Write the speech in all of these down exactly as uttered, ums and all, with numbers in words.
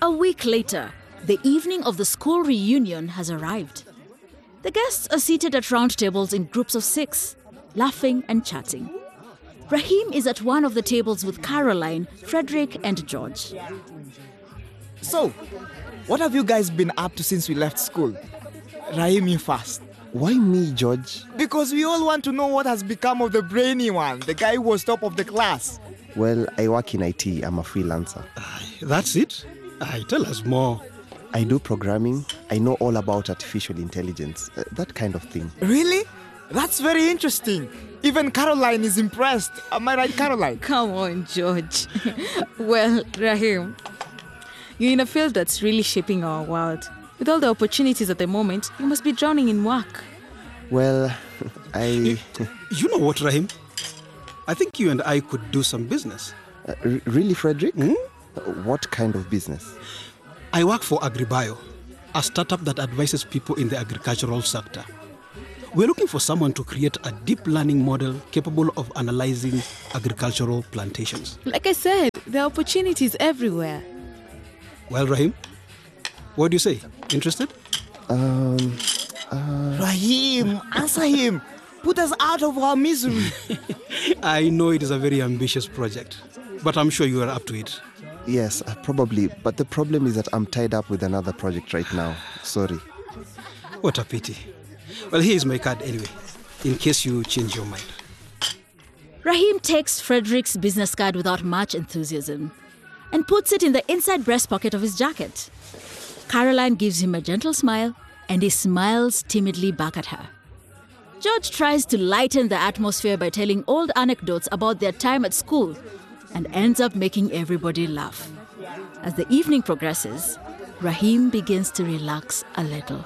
A week later, the evening of the school reunion has arrived. The guests are seated at round tables in groups of six, laughing and chatting. Rahim is at one of the tables with Caroline, Frederick, and George. So, what have you guys been up to since we left school? Rahim, you first. Why me, George? Because we all want to know what has become of the brainy one, the guy who was top of the class. Well, I work in I T. I'm a freelancer. Aye, that's it? Aye, tell us more. I do programming. I know all about artificial intelligence. Uh, that kind of thing. Really? That's very interesting. Even Caroline is impressed. Am I right, Caroline? Come on, George. Well, Rahim, you're in a field that's really shaping our world. With all the opportunities at the moment, you must be drowning in work. Well, I... You, you know what, Rahim? I think you and I could do some business. Uh, r- really, Frederick? Hmm? Uh, what kind of business? I work for AgriBio, a startup that advises people in the agricultural sector. We're looking for someone to create a deep learning model capable of analyzing agricultural plantations. Like I said, there are opportunities everywhere. Well, Rahim, what do you say? Interested? Um... Uh... Rahim, answer him. Put us out of our misery. I know it is a very ambitious project, but I'm sure you are up to it. Yes, uh, probably. But the problem is that I'm tied up with another project right now. Sorry. What a pity. Well, here is my card anyway, in case you change your mind. Rahim takes Frederick's business card without much enthusiasm and puts it in the inside breast pocket of his jacket. Caroline gives him a gentle smile, and he smiles timidly back at her. George tries to lighten the atmosphere by telling old anecdotes about their time at school and ends up making everybody laugh. As the evening progresses, Rahim begins to relax a little.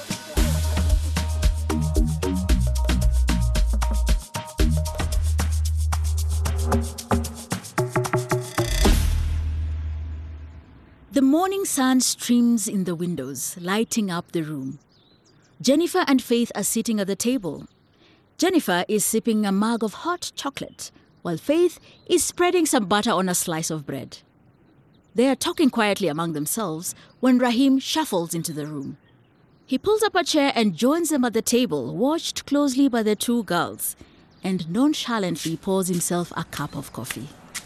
The morning sun streams in the windows, lighting up the room. Jennifer and Faith are sitting at the table. Jennifer is sipping a mug of hot chocolate, while Faith is spreading some butter on a slice of bread. They are talking quietly among themselves when Rahim shuffles into the room. He pulls up a chair and joins them at the table, watched closely by the two girls, and nonchalantly pours himself a cup of coffee.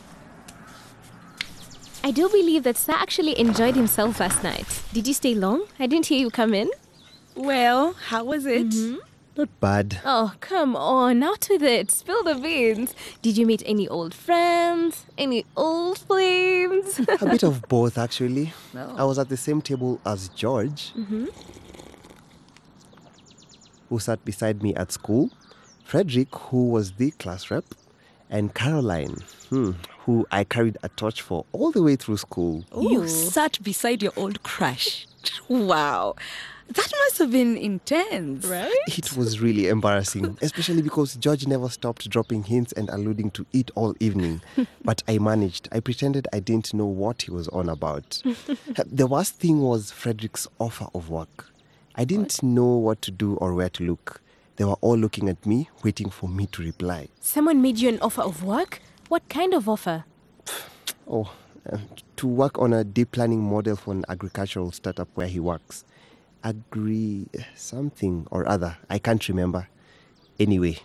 I do believe that Sir actually enjoyed himself last night. Did you stay long? I didn't hear you come in. Well, how was it? Mm-hmm. Not bad. Oh, come on, out with it. Spill the beans. Did you meet any old friends? Any old flames? A bit of both, actually. No. I was at the same table as George, Mm-hmm. who sat beside me at school, Frederick, who was the class rep, and Caroline, hmm, who I carried a torch for all the way through school. You sat beside your old crush. Wow. That must have been intense. Right? It was really embarrassing, especially because George never stopped dropping hints and alluding to it all evening. But I managed. I pretended I didn't know what he was on about. The worst thing was Frederick's offer of work. I didn't what? know what to do or where to look. They were all looking at me, waiting for me to reply. Someone made you an offer of work? What kind of offer? Oh, uh, to work on a deep learning model for an agricultural startup where he works. Agri... something or other. I can't remember. Anyway,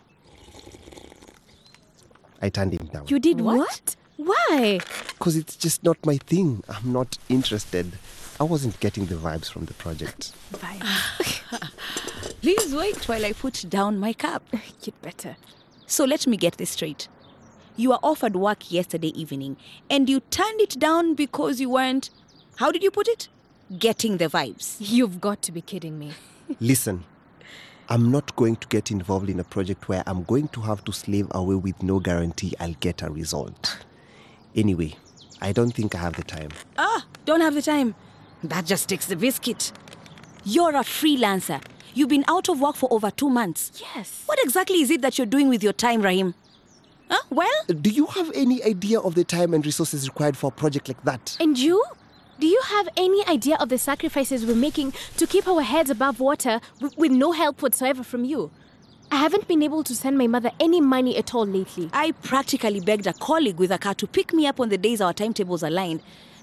I turned him down. You did what? what? Why? Because it's just not my thing. I'm not interested. I wasn't getting the vibes from the project. Vibes. Please wait while I put down my cup. You'd better. So let me get this straight. You were offered work yesterday evening and you turned it down because you weren't... How did you put it? Getting the vibes. You've got to be kidding me. Listen, I'm not going to get involved in a project where I'm going to have to slave away with no guarantee I'll get a result. Anyway, I don't think I have the time. Ah, don't have the time. That just takes the biscuit. You're a freelancer. You've been out of work for over two months. Yes. What exactly is it that you're doing with your time, Rahim? Huh? Well? Do you have any idea of the time and resources required for a project like that? And you? Do you have any idea of the sacrifices we're making to keep our heads above water w- with no help whatsoever from you? I haven't been able to send my mother any money at all lately. I practically begged a colleague with a car to pick me up on the days our timetables aligned,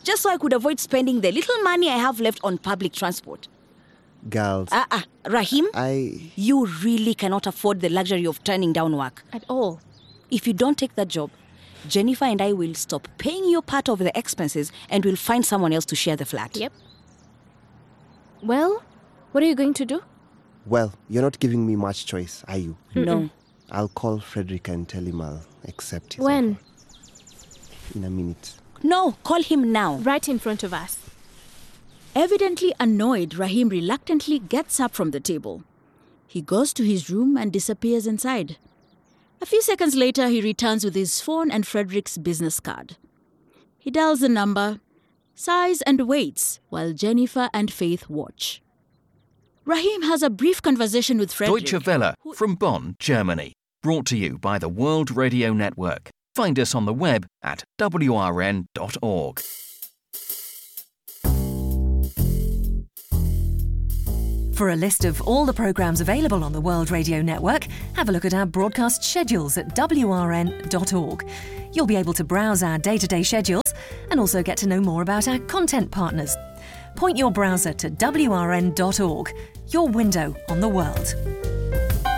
just so I could avoid spending the little money I have left on public transport. Girls, Ah, uh, uh, Rahim, I... you really cannot afford the luxury of turning down work. At all. If you don't take that job, Jennifer and I will stop paying you part of the expenses and we'll find someone else to share the flat. Yep. Well, what are you going to do? Well, you're not giving me much choice, are you? No. I'll call Frederick and tell him I'll accept his When? offer. In a minute. No, call him now. Right in front of us. Evidently annoyed, Rahim reluctantly gets up from the table. He goes to his room and disappears inside. A few seconds later, he returns with his phone and Frederick's business card. He dials the number, sighs and waits while Jennifer and Faith watch. Rahim has a brief conversation with Frederick. Deutsche Welle from Bonn, Germany. Brought to you by the World Radio Network. Find us on the web at w r n dot org. For a list of all the programmes available on the World Radio Network, have a look at our broadcast schedules at w r n dot org. You'll be able to browse our day-to-day schedules and also get to know more about our content partners. Point your browser to w r n dot org, your window on the world.